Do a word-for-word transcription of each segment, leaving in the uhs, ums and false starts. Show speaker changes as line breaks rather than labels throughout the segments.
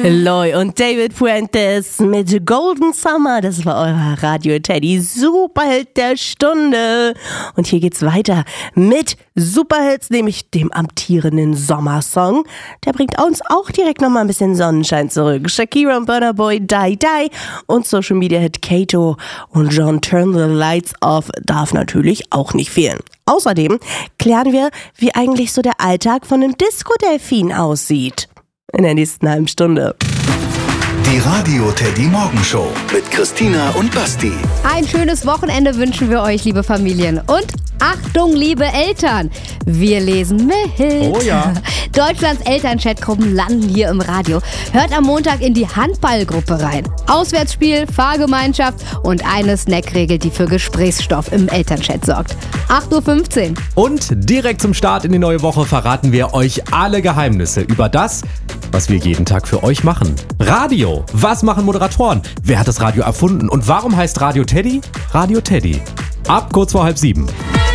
Loy und David Fuentes mit Golden Summer. Das war euer Radio Teddy Superhit der Stunde. Und hier geht's weiter mit Superhits, nämlich dem amtierenden Sommersong. Der bringt uns auch direkt nochmal ein bisschen Sonnenschein zurück. Shakira und Burna Boy, Die Die und Social Media Hit Kato und John Turn the Lights Off darf natürlich auch nicht fehlen. Außerdem klären wir, wie eigentlich so der Alltag von einem Disco-Delfin aussieht. In der nächsten halben Stunde.
Die Radio Teddy Morgenshow mit Christina und Basti.
Ein schönes Wochenende wünschen wir euch, liebe Familien. Und Achtung, liebe Eltern, wir lesen mit.
Oh ja.
Deutschlands Elternchatgruppen landen hier im Radio. Hört am Montag in die Handballgruppe rein. Auswärtsspiel, Fahrgemeinschaft und eine Snackregel, die für Gesprächsstoff im Elternchat sorgt. acht Uhr fünfzehn.
Und direkt zum Start in die neue Woche verraten wir euch alle Geheimnisse über das, was wir jeden Tag für euch machen. Radio. Was machen Moderatoren? Wer hat das Radio erfunden? Und warum heißt Radio Teddy? Radio Teddy. Ab kurz vor halb sieben.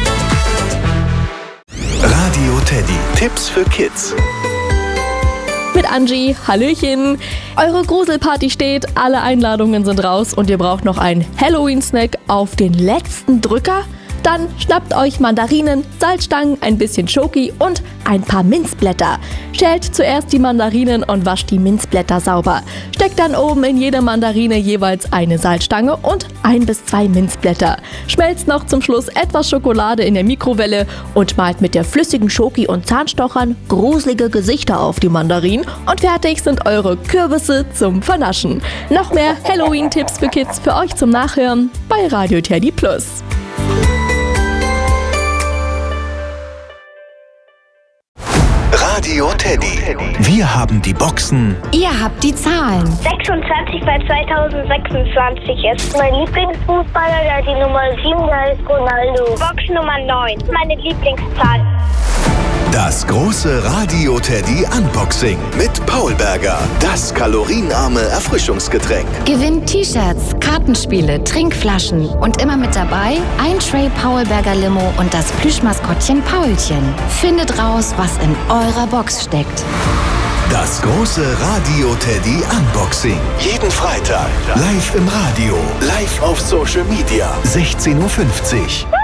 Radio Teddy. Tipps für Kids.
Mit Angie, Hallöchen. Eure Gruselparty steht, alle Einladungen sind raus und ihr braucht noch einen Halloween-Snack auf den letzten Drücker? Dann schnappt euch Mandarinen, Salzstangen, ein bisschen Schoki und ein paar Minzblätter. Schält zuerst die Mandarinen und wascht die Minzblätter sauber. Steckt dann oben in jede Mandarine jeweils eine Salzstange und ein bis zwei Minzblätter. Schmelzt noch zum Schluss etwas Schokolade in der Mikrowelle und malt mit der flüssigen Schoki und Zahnstochern gruselige Gesichter auf die Mandarinen und fertig sind eure Kürbisse zum Vernaschen. Noch mehr Halloween-Tipps für Kids für euch zum Nachhören bei Radio Teddy Plus.
Radio Teddy. Wir haben die Boxen.
Ihr habt die Zahlen.
sechsundzwanzig bei zweitausendsechsundzwanzig ist mein Lieblingsfußballer, der hat die Nummer sieben, der ist Ronaldo. Box Nummer neun, meine Lieblingszahl.
Das große Radio Teddy Unboxing mit Paul Berger. Das kalorienarme Erfrischungsgetränk.
Gewinnt T-Shirts, Kartenspiele, Trinkflaschen und immer mit dabei ein Tray Paul Berger Limo und das Plüschmaskottchen Paulchen. Findet raus, was in eurer Box steckt.
Das große Radio Teddy Unboxing. Jeden Freitag live im Radio, live auf Social Media. sechzehn Uhr fünfzig.